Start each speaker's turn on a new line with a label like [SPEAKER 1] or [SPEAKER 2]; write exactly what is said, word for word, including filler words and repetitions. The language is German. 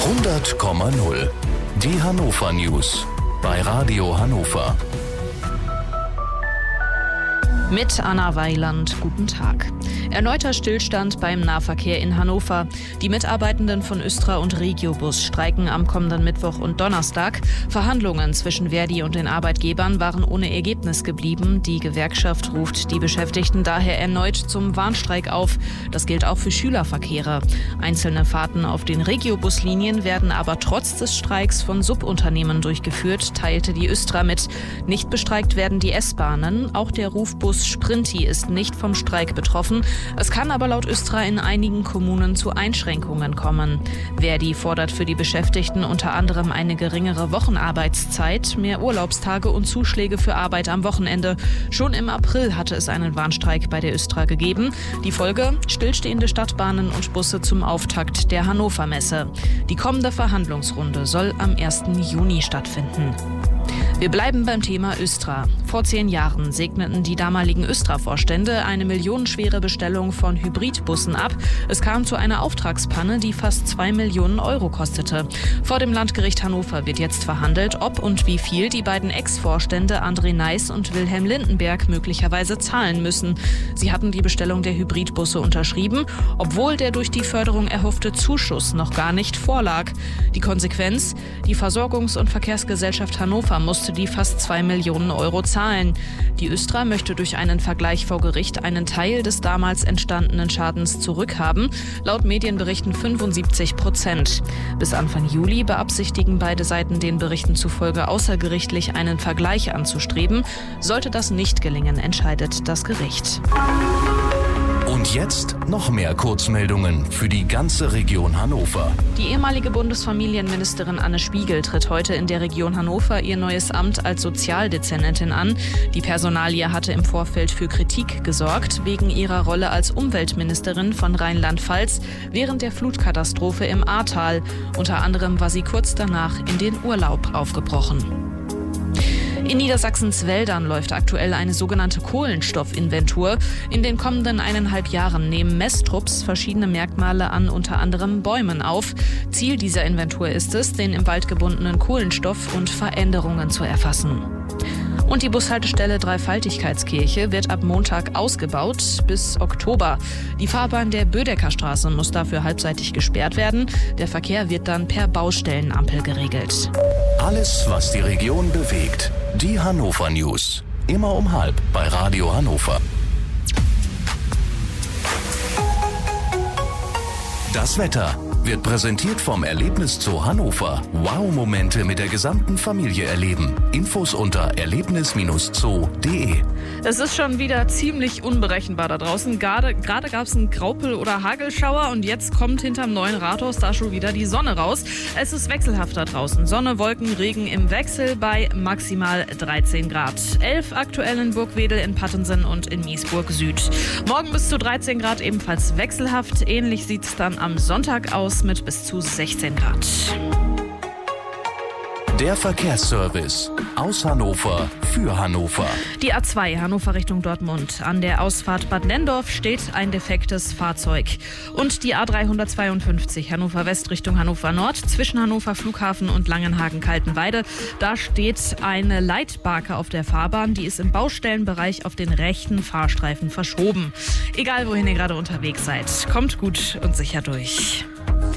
[SPEAKER 1] hundert Komma null. Die Hannover News bei Radio Hannover.
[SPEAKER 2] Mit Anna Weiland, guten Tag. Erneuter Stillstand beim Nahverkehr in Hannover. Die Mitarbeitenden von Östra und Regiobus streiken am kommenden Mittwoch und Donnerstag. Verhandlungen zwischen Verdi und den Arbeitgebern waren ohne Ergebnis geblieben. Die Gewerkschaft ruft die Beschäftigten daher erneut zum Warnstreik auf. Das gilt auch für Schülerverkehre. Einzelne Fahrten auf den Regiobuslinien werden aber trotz des Streiks von Subunternehmen durchgeführt, teilte die Östra mit. Nicht bestreikt werden die S-Bahnen. Auch der Rufbus Sprinti ist nicht vom Streik betroffen. Es kann aber laut Östra in einigen Kommunen zu Einschränkungen kommen. Verdi fordert für die Beschäftigten unter anderem eine geringere Wochenarbeitszeit, mehr Urlaubstage und Zuschläge für Arbeit am Wochenende. Schon im April hatte es einen Warnstreik bei der Östra gegeben. Die Folge: stillstehende Stadtbahnen und Busse zum Auftakt der Hannover Messe. Die kommende Verhandlungsrunde soll am ersten Juni stattfinden. Wir bleiben beim Thema Östra. Vor zehn Jahren segneten die damaligen Östra-Vorstände eine millionenschwere Bestellung von Hybridbussen ab. Es kam zu einer Auftragspanne, die fast zwei Millionen Euro kostete. Vor dem Landgericht Hannover wird jetzt verhandelt, ob und wie viel die beiden Ex-Vorstände André Neiß und Wilhelm Lindenberg möglicherweise zahlen müssen. Sie hatten die Bestellung der Hybridbusse unterschrieben, obwohl der durch die Förderung erhoffte Zuschuss noch gar nicht vorlag. Die Konsequenz: Die Versorgungs- und Verkehrsgesellschaft Hannover musste die fast zwei Millionen Euro zahlen. Die Östra möchte durch einen Vergleich vor Gericht einen Teil des damals entstandenen Schadens zurückhaben, laut Medienberichten fünfundsiebzig Prozent. Bis Anfang Juli beabsichtigen beide Seiten den Berichten zufolge außergerichtlich einen Vergleich anzustreben. Sollte das nicht gelingen, entscheidet das Gericht.
[SPEAKER 1] Und jetzt noch mehr Kurzmeldungen für die ganze Region Hannover.
[SPEAKER 2] Die ehemalige Bundesfamilienministerin Anne Spiegel tritt heute in der Region Hannover ihr neues Amt als Sozialdezernentin an. Die Personalie hatte im Vorfeld für Kritik gesorgt, wegen ihrer Rolle als Umweltministerin von Rheinland-Pfalz während der Flutkatastrophe im Ahrtal. Unter anderem war sie kurz danach in den Urlaub aufgebrochen. In Niedersachsens Wäldern läuft aktuell eine sogenannte Kohlenstoffinventur. In den kommenden eineinhalb Jahren nehmen Messtrupps verschiedene Merkmale an unter anderem Bäumen auf. Ziel dieser Inventur ist es, den im Wald gebundenen Kohlenstoff und Veränderungen zu erfassen. Und die Bushaltestelle Dreifaltigkeitskirche wird ab Montag ausgebaut bis Oktober. Die Fahrbahn der Bödecker-Straße muss dafür halbseitig gesperrt werden. Der Verkehr wird dann per Baustellenampel geregelt.
[SPEAKER 1] Alles, was die Region bewegt. Die Hannover News. Immer um halb bei Radio Hannover. Das Wetter wird präsentiert vom Erlebniszoo Hannover. Wow-Momente mit der gesamten Familie erleben. Infos unter erlebnis Bindestrich zoo punkt de.
[SPEAKER 2] Es ist schon wieder ziemlich unberechenbar da draußen. Gerade, gerade gab es einen Graupel- oder Hagelschauer und jetzt kommt hinterm neuen Rathaus da schon wieder die Sonne raus. Es ist wechselhaft da draußen. Sonne, Wolken, Regen im Wechsel bei maximal dreizehn Grad. elf aktuell in Burgwedel, in Pattensen und in Miesburg Süd. Morgen bis zu dreizehn Grad ebenfalls wechselhaft. Ähnlich sieht es dann am Sonntag aus mit bis zu sechzehn Grad.
[SPEAKER 1] Der Verkehrsservice aus Hannover für Hannover.
[SPEAKER 2] Die A zwei Hannover Richtung Dortmund. An der Ausfahrt Bad Nenndorf steht ein defektes Fahrzeug. Und die A dreihundertzweiundfünfzig Hannover West Richtung Hannover Nord zwischen Hannover Flughafen und Langenhagen-Kaltenweide. Da steht eine Leitbarke auf der Fahrbahn. Die ist im Baustellenbereich auf den rechten Fahrstreifen verschoben. Egal wohin ihr gerade unterwegs seid, kommt gut und sicher durch.